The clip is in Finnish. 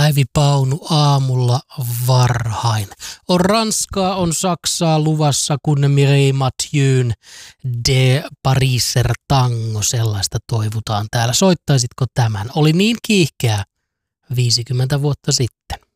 Päivi Paunu aamulla varhain. On Ranskaa, on Saksaa luvassa, kun Mireille Mathieu'n De Pariser Tango, sellaista toivotaan täällä. Soittaisitko tämän? Oli niin kiihkeä 50 vuotta sitten.